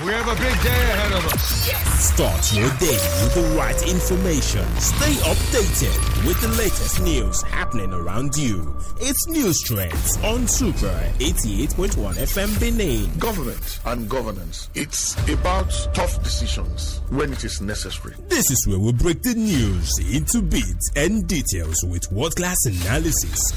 We have a big day ahead of us. Yes! Start your day with the right information. Stay updated with the latest news happening around you. It's News Trends on Super 88.1 FM Benin. Government and governance. It's about tough decisions when it is necessary. This is where we break the news into bits and details with world-class analysis.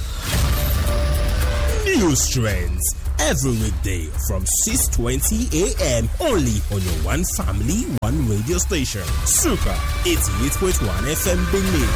News Trends. Every weekday from 6:20 a.m. only on your one family, one radio station. Super 88.1 FM Benin.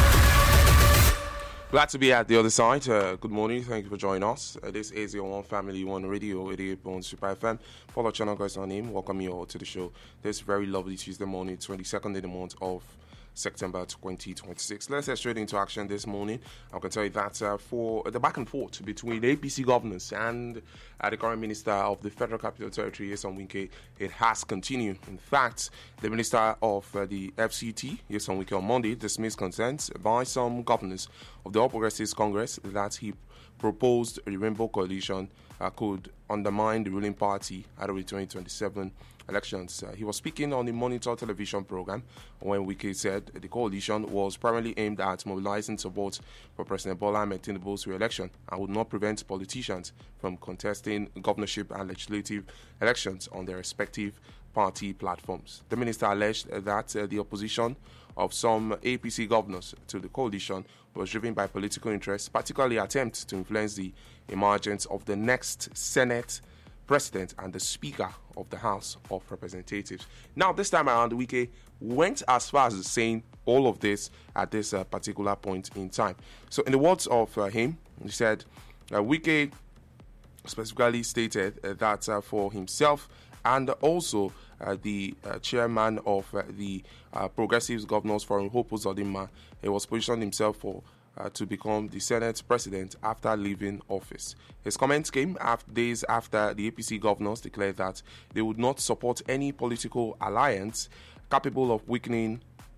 Glad to be at the other side. Good morning. Thank you for joining us. This is your one family, one radio, 88.1 Super FM. Follow channel guys on name. Welcome you all to the show. This very lovely Tuesday morning, 22nd in the month of September 2026. Let's head straight into action this morning. I can tell you that for the back and forth between APC governors and the current minister of the Federal Capital Territory, Nyesom Wike, it has continued. In fact, the minister of the FCT, Nyesom Wike, on Monday dismissed concerns by some governors of the All Progressives Congress that he proposed a Rainbow Coalition could undermine the ruling party at the 2027 elections. He was speaking on the Monitor television program when Wike said the coalition was primarily aimed at mobilizing support for President Bola Ahmed Tinubu's re-election and would not prevent politicians from contesting governorship and legislative elections on their respective party platforms. The minister alleged that the opposition of some APC governors to the coalition was driven by political interests, particularly attempts to influence the emergence of the next Senate President and the Speaker of the House of Representatives. Now, this time around, Wike went as far as saying all of this at this particular point in time. So, in the words of him, he said, Wike specifically stated that for himself and also the chairman of the Progressives Governors Forum, Hope Uzodinma, he was positioned himself for to become the Senate President after leaving office. His comments came days after the APC governors declared that they would not support any political alliance capable of weakening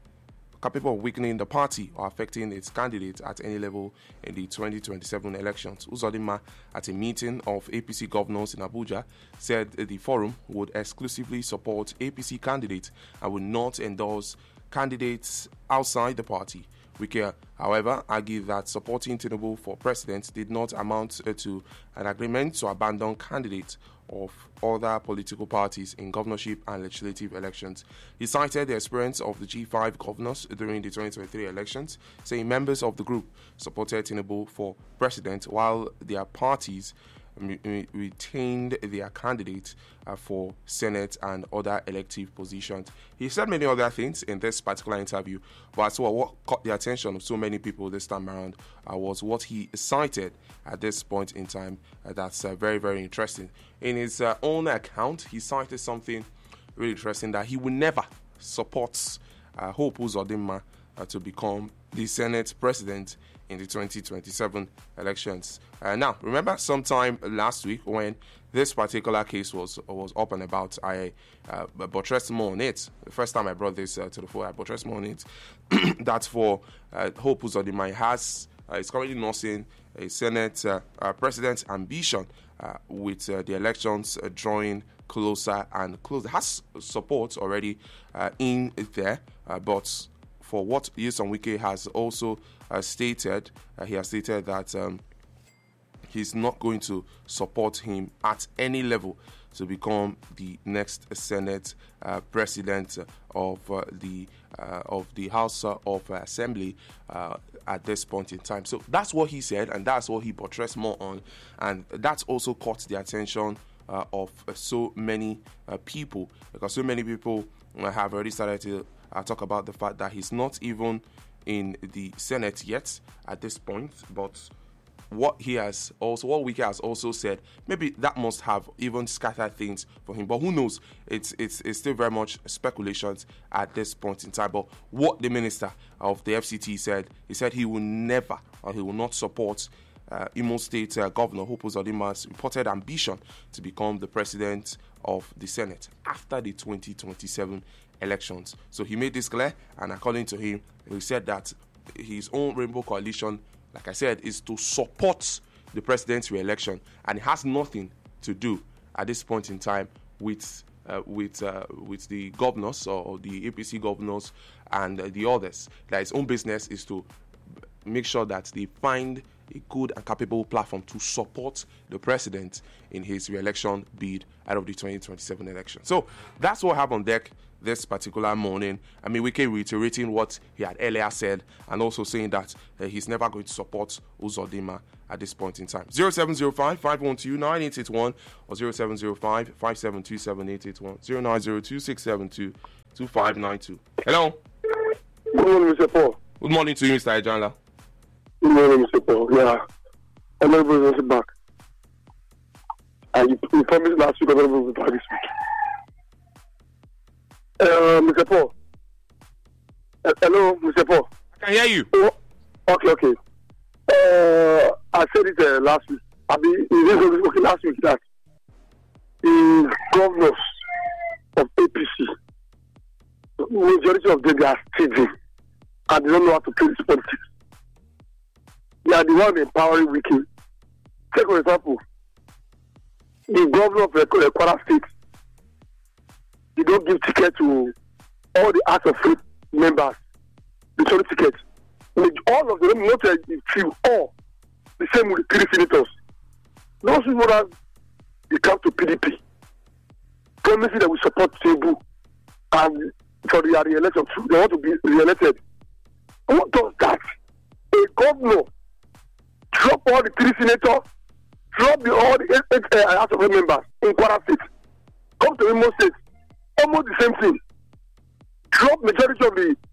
the party or affecting its candidate at any level in the 2027 elections. Uzodinma, at a meeting of APC governors in Abuja, said the forum would exclusively support APC candidates and would not endorse candidates outside the party. Wike, however, argued that supporting Tinubu for president did not amount to an agreement to abandon candidates of other political parties in governorship and legislative elections. He cited the experience of the G5 governors during the 2023 elections, saying members of the group supported Tinubu for president while their parties retained their candidates for Senate and other elective positions. He said many other things in this particular interview, but what caught the attention of so many people this time around was what he cited at this point in time. That's very, very interesting. In his own account, he cited something really interesting, that he will never support Hope Uzodinma to become the Senate President in the 2027 elections. Now, remember sometime last week when this particular case was up and about, I buttressed more on it. The first time I brought this to the fore, I buttressed more on it. That for Hope Uzodinma is currently nursing a Senate President's ambition with the elections drawing closer and closer. Has support already in there, but for what Nyesom Wike has also stated, he has stated that he's not going to support him at any level to become the next Senate President of the House of Assembly at this point in time. So that's what he said, and that's what he buttressed more on, and that's also caught the attention of so many people, because so many people have already started to talk about the fact that he's not even in the Senate yet at this point, but what Wike has also said, maybe that must have even scattered things for him. But who knows? It's still very much speculations at this point in time. But what the minister of the FCT said, he said he will never, or he will not support Imo State Governor Hope Uzodinma's reported ambition to become the president of the Senate after the 2027 elections. So he made this clear, and according to him, he said that his own Rainbow Coalition, like I said, is to support the president's re-election, and it has nothing to do at this point in time with with the governors or the APC governors and the others. That his own business is to make sure that they find a good and capable platform to support the president in his re-election bid out of the 2027 election. So that's what happened on deck this particular morning. I mean, Wike reiterating what he had earlier said and also saying that he's never going to support Uzodinma at this point in time. 0705-512-9881 or 0705-572-7881, 0902-672-2592. Hello. Good morning, Mr. Paul. Good morning to you, Mr. Ejala. Good morning, Mr. Paul. Yeah. Honorable was back. And you promised last week Honorable was back this week. Mr. Paul. Hello, Mr. Paul. I can hear you. Oh, okay. I said it last week. Last week that the governors of APC, the majority of them are stealing and they don't know how to play this politics. They are the one empowering Wiki. Take for example, the governor of Kwara State, he don't give ticket to all the Acts of Faith members. They show the ticket. All of them, not a few, all the same with the three senators. Those people that they come to PDP, promising that we support Tinubu and for the re-election, they want to be re-elected. Who does that? A governor drop all the three senators, drop all the House of members in Kwara State, come to Imo State, almost the same thing. Drop majority of the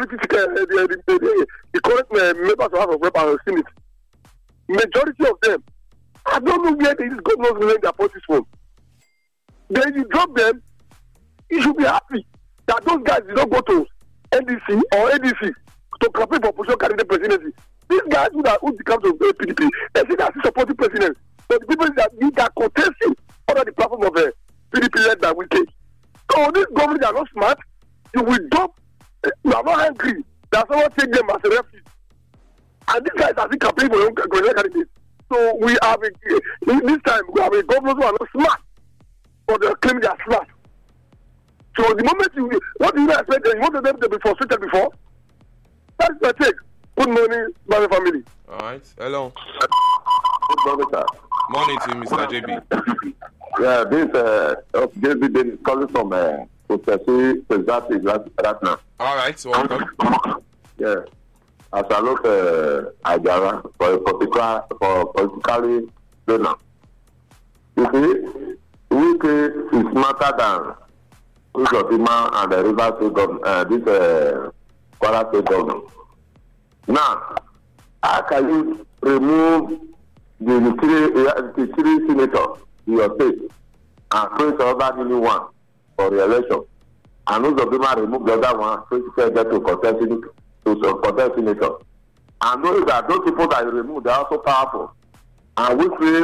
correct members of House of Rep and Senate. Majority of them, I don't know where these governors learn their politics from. Then you drop them, you should be happy that those guys did not go to NDC or ADC to campaign for position candidate presidency. These guys who become to PDP, they say that's the supporting president. But the people that need that contesting under the platform of PDP led by Wike. So these governors are not smart. You will dump. You are not angry that someone take them as a refuge. And these guys are still campaigning for your candidate. So we have this time we have a governors who are not smart, but they claim they are smart. So the moment what do you expect? You want them to be frustrated before? That is my take. Good morning, my family. All right. Hello. Good morning, sir. Morning to you, Mr. JB. Yeah, this JB is calling from Professor right now. All right, so welcome. Yeah. As I look Ajara for politically donor. You see, Wike is smarter than Uzodinma and the River State government, this Kwara State government. Now, how can you remove the three senators in your state and create another new one for re-election? And Uzodinma remove the other one, get to contest senator. And know that those people that you remove, they are also powerful. And we will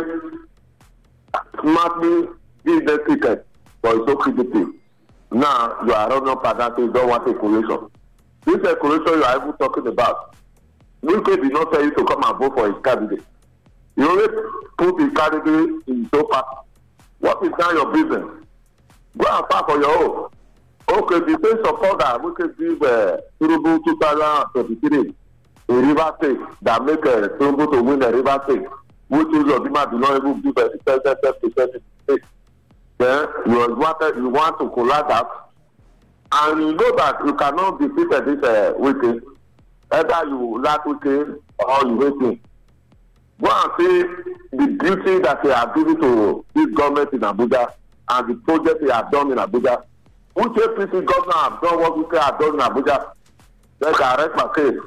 smartly give them ticket for its own PDP. Now, you are running party, you don't want a coalition. This coalition you are even talking about, Wike did not tell you to come and vote for his candidate. You only put his candidate in his own party. What is now your business? Go and fight for your own. Okay, the same support that we can give Tinubu 2023 in River State that make Tinubu to win the River State, which is Uzodinma do not even give a 10%. Then you want to collapse that, and you know that you cannot defeat this Wike. Either you like Wike or you hate him. Go and see the beauty that they are giving to this government in Abuja and the project they have done in Abuja. Which APC governor have done what Wike have done in Abuja? They can arrest my case.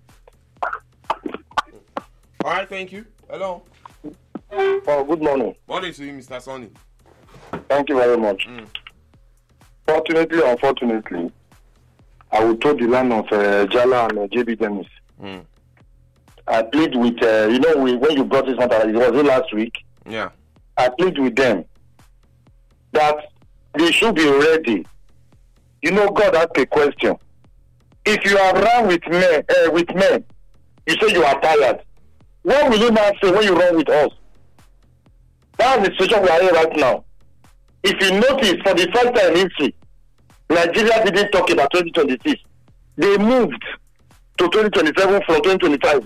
All right, thank you. Hello. Oh, good morning. Morning to you, Mr. Sonny. Thank you very much. Fortunately, unfortunately, I will toe the line of Jala and JB Dennis. I plead with, when you brought this matter, it was last week. Yeah. I plead with them that they should be ready. God asked a question. If you are run with men, you say you are tired. What will you now say when you run with us? That's the situation we are in right now. if you notice, for the first time in history, Nigeria didn't talk about 2026. They moved to 2027 from 2025.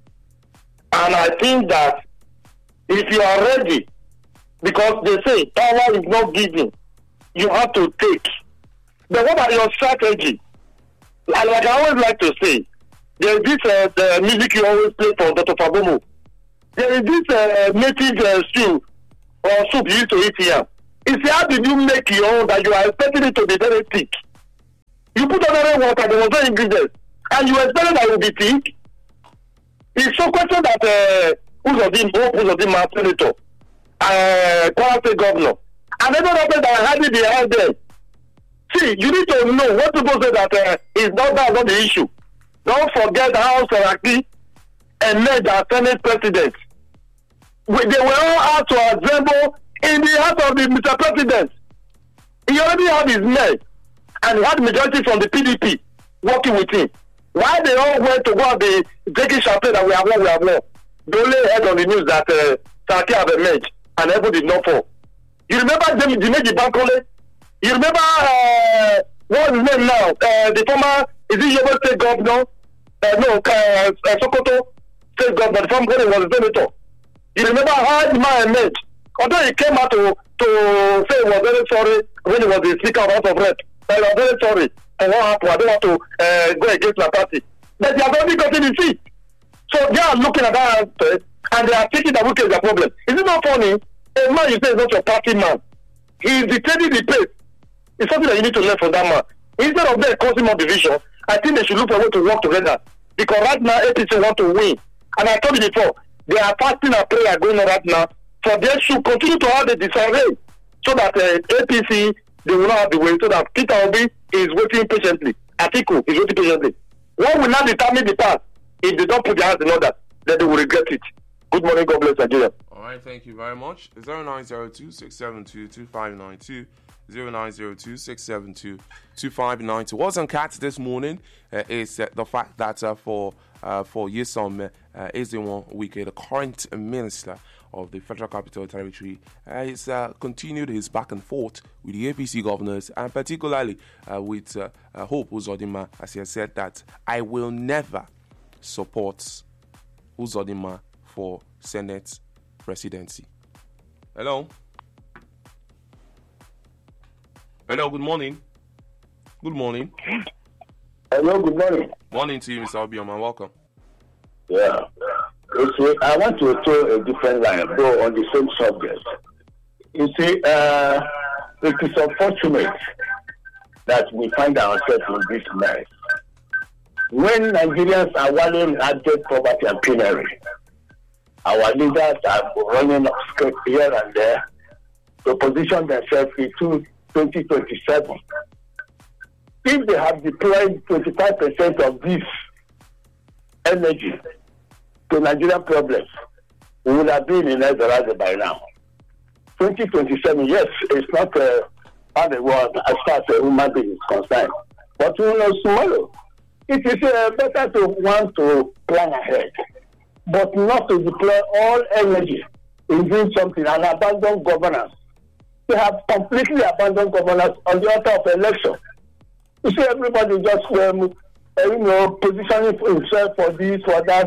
And I think that if you are ready, because they say power is not given, you have to take. But what are your strategy? Like I always like to say, there is this the music you always play for Dr. Fabomo. There is this native stew or soup you used to eat here. It's how did you make your own that you are expecting it to be very thick? You put on water, there was no ingredients, and you expect that it will be thick. It's so question that Uzodinma senator, Kwara State governor, and everyone that I had it behind there. See, you need to know what people say that is not the issue. Don't forget how Saraki emerged as Senate president. They were all asked to assemble in the house of the Mr. President. He already had his men, and he had majority from the PDP working with him. Why they all went to go and be taking champagne that we have won? They only heard on the news that Saraki have emerged, and everybody did not fall. You remember Dimeji Bankole? You remember what's his name now? The former, is he Yobe State governor? Sokoto State governor, the former governor was a senator. You remember how the man emerged? Although he came out to say he was very sorry when he was the Speaker of House of Rep. He was very sorry for what happened. I don't want to go against my party. But they have already gotten the seat. So they are looking at that aspect and they are thinking that we can the problem. Is it not funny? A man you say is not your party man. He is dictating the pace. It's something that you need to learn from that man. Instead of them causing more division, I think they should look for a way to work together. Because right now, APC want to win. And I told you before, they are fasting and prayer going on right now. So they should continue to have the disarray so that APC, they will not have the way. So that Peter Obi is waiting patiently. Atiku is waiting patiently. What will not determine the path? If they don't put their hands in order, then they will regret it. Good morning, God bless Nigeria. All right, thank you very much. 0902-672-2592. 0902-672-2592. What's on cards this morning is the fact that for Nyesom Ezenwo-Wike, the current minister of the Federal Capital Territory, has continued his back and forth with the APC governors, and particularly with Hope Uzodinma, as he has said that I will never support Uzodinma for Senate presidency. Hello, good morning. Good morning. Hello, good morning. Morning to you, Mr. Obioma. Welcome. Yeah. Okay, I want to throw a different line, though on the same subject. You see, it is unfortunate that we find ourselves in this mess. When Nigerians are wallowing in abject poverty and penury, our leaders are running off script here and there to position themselves into 2027. If they have deployed 25% of this energy to Nigerian problems, we would have been in Eldorado by now. 2027, yes, it's not how the world as far as a human being is concerned. But who knows tomorrow? It is better to want to plan ahead, but not to deploy all energy in doing something and abandon governance. They have completely abandoned governance on the altar of election. You see, everybody just positioning himself for this, for that.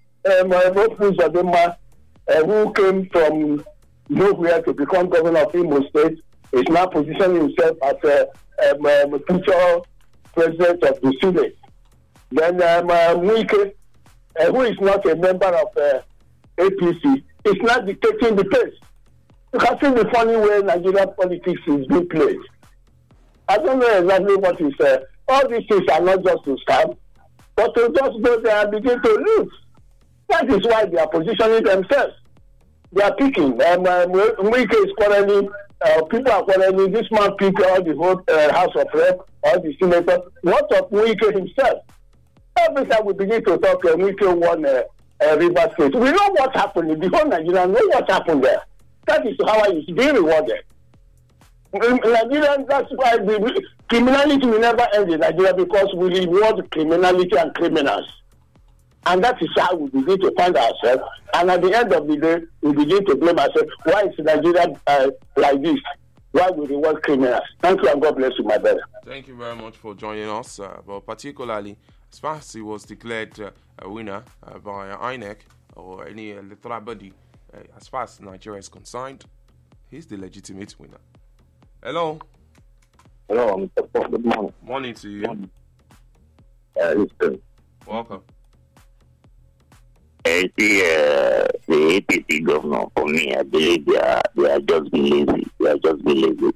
Who came from nowhere to become governor of Imo State, is now positioning himself as a future president of the Senate. Then Wike, who is not a member of APC, is not dictating the pace. You can see the funny way Nigerian politics is being played. I don't know exactly what is all these things are not just to scam, but to just go there and begin to lose. That is why they are positioning themselves. They are picking. Wike is quarreling. People are quarreling. This man picked all the whole House of Rep, all the senators. What of Wike himself? Every time we begin to talk, Wike won Rivers State. We know what happened. The whole Nigeria know what happened there. That is how he is being rewarded. In Nigeria, that's why the criminality will never end in Nigeria, because we reward criminality and criminals. And that is how we begin to find ourselves. And at the end of the day, we begin to blame ourselves. Why is Nigeria like this? Why we reward criminals? Thank you and God bless you, my brother. Thank you very much for joining us. But particularly, as far as he was declared a winner by INEC or any electoral body, as far as Nigeria is concerned, he's the legitimate winner. Hello. Hello, Mr. Paul. Good morning. Morning to you. Listen. Welcome. The APC governor, for me, I believe they are just being lazy. They are just being lazy.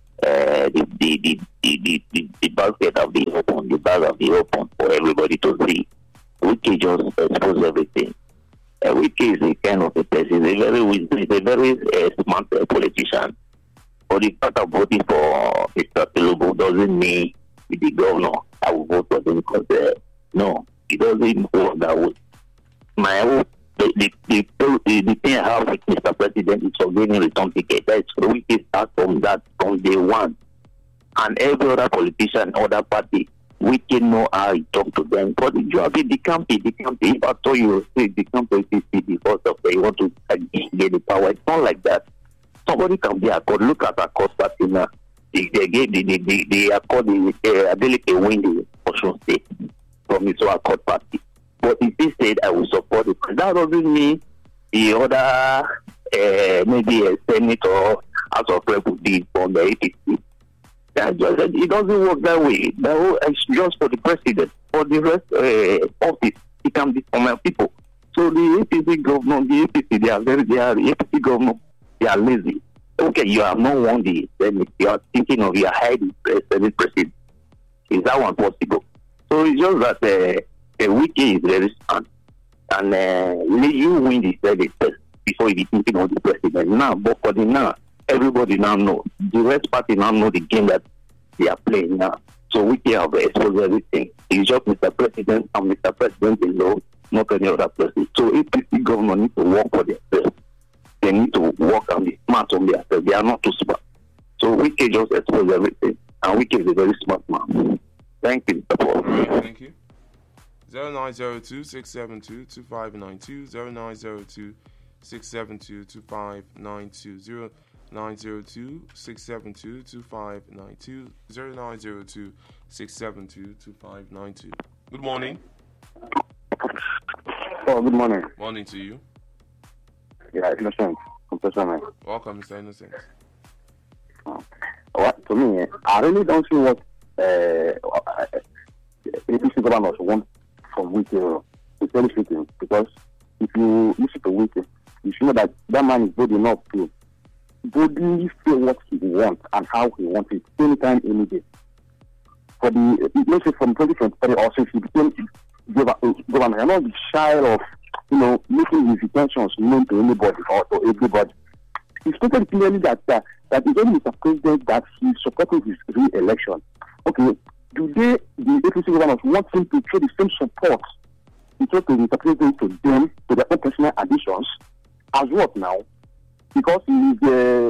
The basket of the open, the bag of the open for everybody to see. Wiki just expose everything. Wiki is a kind of a person. He's a very smart politician. For the fact of voting for Mr. Tinubu doesn't mean with the governor I will vote for him because no, it doesn't work that way. My hope, the thing I have with Mr. President is for giving return ticket. That's we can start from that from day one. And every other politician, other party, we can know how to talk to them. But you have the campaign. If I told you, say the campaign is because of they want to get the power. It's not like that. Somebody can be a court. Look at a court party now. They gave the accord the ability to win the Osun State from his court party. But if he said I will support it, that doesn't mean the other maybe a senator House of Rep would be from the APC. It doesn't work that way. It's just for the president. For the rest office, it can be for my people. So the APC governor, the APC governor, they are lazy. Okay, you have not won the Senate. You are thinking of your hiding Senate president. Is that one possible? So it's just that the wiki is very smart. And you win the Senate first before you be thinking of the president. Now, but for the now, everybody now know. The rest party now know the game that they are playing now. So wiki have exposed everything. It's just Mr. President and Mr. President alone, not any other person. So APC government need to work for themselves. They need to work and be smart on themselves. They are not too smart. So Wiki just expose everything. And Wiki is a very smart man. Thank you, Mr. Paul. Right, thank you. 0902-672-2592. 0902-672-2592. 0902-672-2592. 0902-672-2592. Good morning. Oh, good morning. Morning to you. Yeah, Innocent. Welcome, Mr. Innocent. To me, I really don't see what APC governors want from Wiki. It's very fitting because if you listen to Wiki, you should know that man is good enough to boldly say what he wants and how he wants it anytime, any day. For the let's say from 2023 or since he became governor, you're not shy of making his intentions known to anybody or to everybody. He stated clearly that it's only Mr. President that he's supporting his re-election. Okay, do the APC governors want him to show the same support to Mr. President to them, to their own personal additions, as what now? Because he is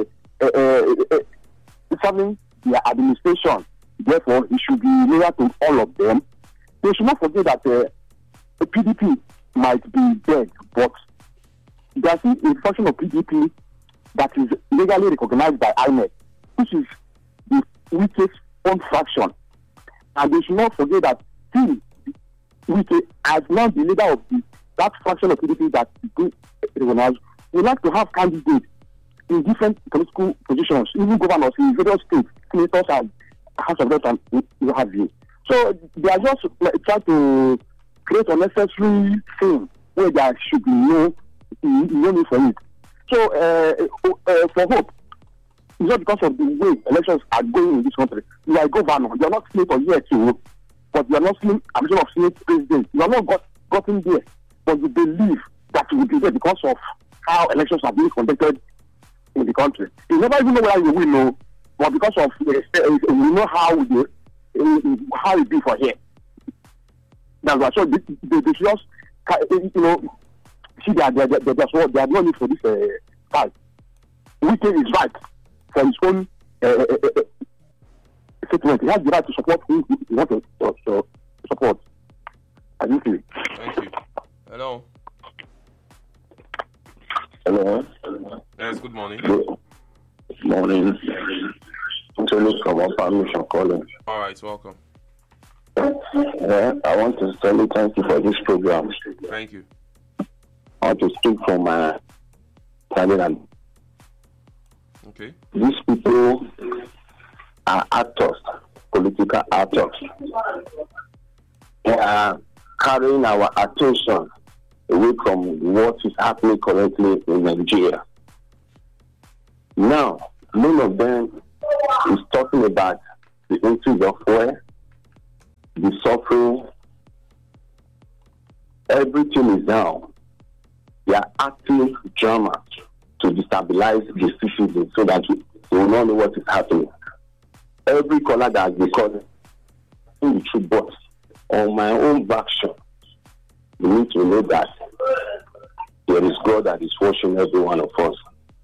serving their administration. Therefore, he should be loyal to all of them. They should not forget that the PDP might be dead, but there's a function of PDP that is legally recognized by INEC, which is the weakest own fraction. And they should not forget that he, as now the leader of that fraction of PDP that is recognized, would like to have candidates in different political positions, even governors in various states, senators and House of Reps and you have you. So they are just trying to create unnecessary thing where there should be no need for it. So for hope, it's not because of the way elections are going in this country. You are a governor, you are not senator yet, but you are not seeing ambition of senate president. You are not gotten there, but you believe that you will be there because of how elections are being conducted in the country. You never even know whether you will know, but because of we know how it be for here. That's why. So they just see that they are no need for this fight. Wiki is right for his own statement. He has the right to support who he wants to support. Thank you. Hello. Hello. Yes, good morning. Good morning. Anthony from Upper Mission calling. All right, welcome. Yeah, I want to tell you thank you for this program. Thank you. I want to speak from my family. Okay. These people are actors, political actors. They are carrying our attention away from what is happening currently in Nigeria. Now, none of them is talking about the increase of oil, the suffering. Everything is down. They are acting drama to destabilize the citizens so that they will not know what is happening. Every caller that has been calling the truth, but on my own version, we need to know that there is God that is watching every one of us.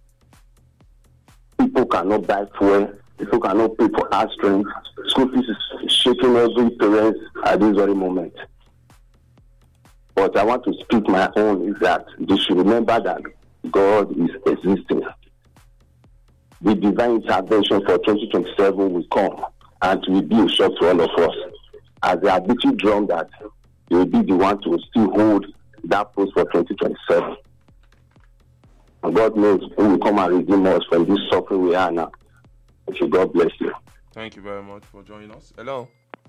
People cannot buy fuel. People cannot pay for our strength. School fees is shaking every parent at this very moment. But I want to speak my own is that they should remember that God is existing. The divine intervention for 2027 will come and will be a shock to all of us. As they are beating drum that they will be the one to still hold that post for 2027. And God knows who will come and redeem us from this suffering we are now. So God bless you. Thank you very much for joining us. Hello.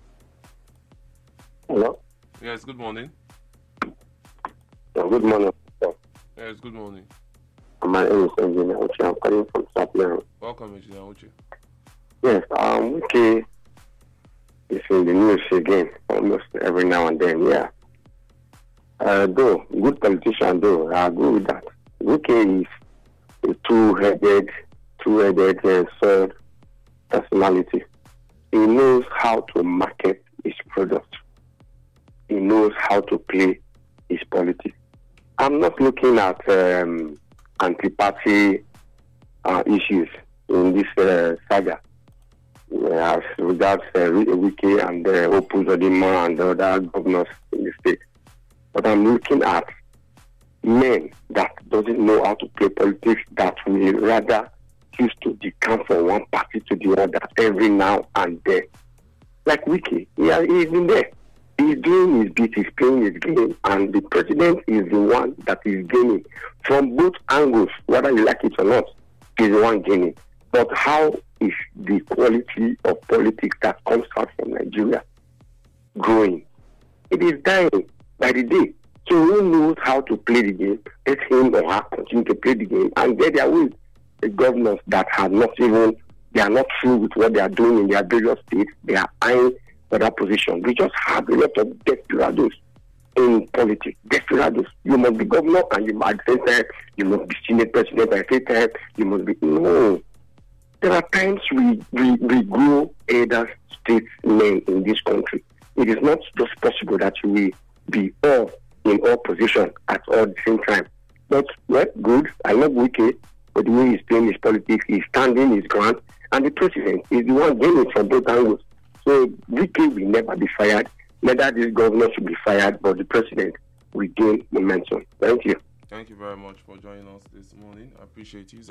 Hello. Yes, good morning. Good morning. Yes, good morning. My name is Engineer Uche. I'm calling from Sapler. Welcome, Engineer Uche. Yes, Uche is in the news again, almost every now and then, yeah. Though, good politician, though, I agree with that. Uche is a two-headed sword personality. He knows how to market his product. He knows how to play his politics. I'm not looking at anti-party issues in this saga. As regards Wike and Opus Odima and the other governors in the state. But I'm looking at men that doesn't know how to play politics, that will rather choose to decamp from one party to the other every now and then. Like Wike, he's in there. He's doing his bit, he's playing his game, and the president is the one that is gaining from both angles, whether you like it or not. He's the one gaining. But how is the quality of politics that comes out from Nigeria growing? It is dying by the day. So who knows how to play the game? Let him or her continue to play the game and get their way. The governors that have not even, they are not through with what they are doing in their various states, they are eyeing for that position. We just have a lot of desperados in politics. Desperados. You must be governor and you must, at the same time, you must be Senate president at the same time, you must be, no. There are times we grow elder statesmen in this country. It is not just possible that you will be all in all positions at all the same time. But, well, good. I love Wike, but the way he's playing his politics, he's standing his ground, and the president is the one gaining from both angles. So Wike will never be fired. Neither this governor should be fired, but the president will gain momentum. Thank you. Thank you very much for joining us this morning. I appreciate you.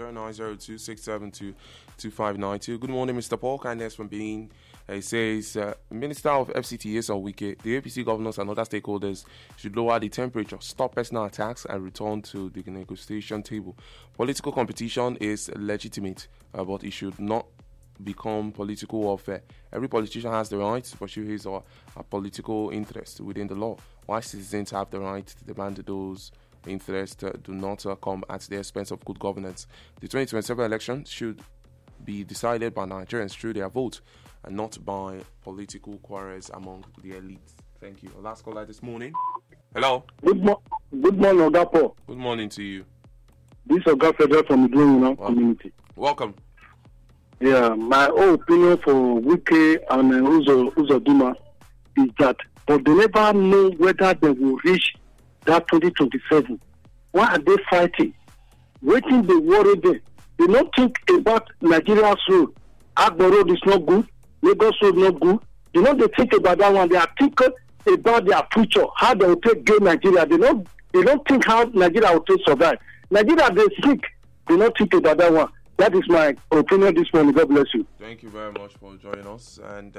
0902-672-2592. Good morning, Mr. Paul. Kindness from being. He says, Minister of FCT is on Wike. The APC governors and other stakeholders should lower the temperature, stop personal attacks, and return to the negotiation table. Political competition is legitimate, but it should not become political warfare. Every politician has the right to pursue his or her political interest within the law, while citizens have the right to demand those interests do not come at the expense of good governance. The 2027 election should be decided by Nigerians through their vote and not by political quarrels among the elites. Thank you. Our last caller this morning. Hello. Good morning, Oga Paul. Good morning to you. This is Oga Federal from the Green community. Welcome. Yeah, my own opinion for Wike and Uzodima is that, but they never know whether they will reach that 2027. Why are they fighting? Waiting, they worry them. They don't think about Nigeria's road. Agbo road is not good. Lagos road not good. They think about that one. They are thinking about their future, how they will take gain Nigeria. They don't think how Nigeria will take survive. Nigeria, they think. They don't think about that one. That is my opinion this morning. God bless you. Thank you very much for joining us. And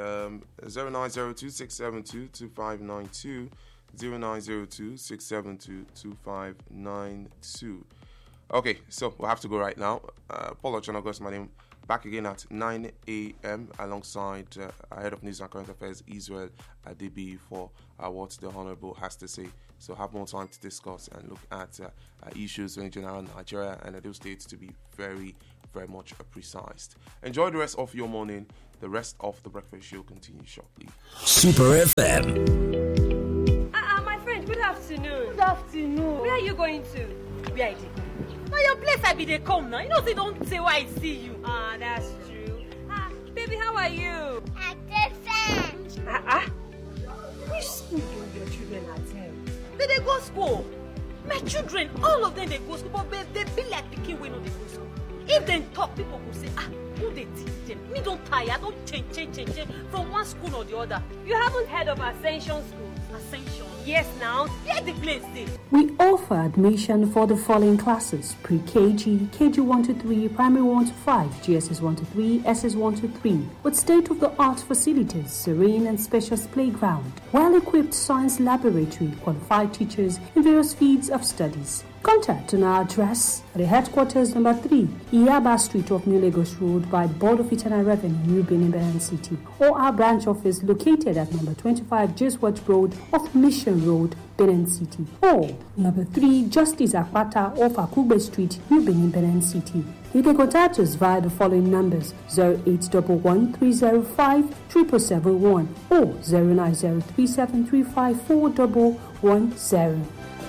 0902-672-2592, 0902-672-2592. Okay, so we'll have to go right now. Paul Ochonogos, my name. Back again at 9 a.m. alongside Head of News and Current Affairs, Israel Adebi, for what the Honorable has to say. So have more time to discuss and look at issues in general, Nigeria and Edo States, to be very, very much precise. Enjoy the rest of your morning. The rest of the breakfast show continues shortly. Super FM. My friend, good afternoon. Good afternoon. Where are you going to? Where I did? Now your place I be they come now. You know they don't say why I see you. That's true. Baby, how are you? Which school do your children attend? They go school. My children, all of them they go school, but they be like picking when they go school. If they talk, people will say, who they teach them? Me don't tire, don't change from one school or the other. You haven't heard of Ascension School? Ascension? Yes, now. Where the place is? We offer admission for the following classes: pre-KG, KG 1 to 3, primary 1 to 5, GSS 1 to 3, SS 1 to 3, with state-of-the-art facilities, serene and spacious playground, well-equipped science laboratory, qualified teachers in various fields of studies. Contact on our address at the headquarters number 3, Iyaba Street of New Lagos Road by Board of Internal Revenue, New Benin City, or our branch office located at number 25 Jeswatch Road off Mission Road, Benin City, or number 3 Justice Akpata off Akugbe Street, New Benin City. You can contact us via the following numbers: 0811-305-7771 or 09037354110.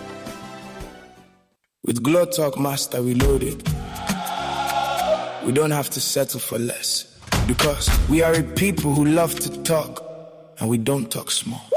With Glow Talk Master Reloaded, we don't have to settle for less, because we are a people who love to talk and we don't talk small.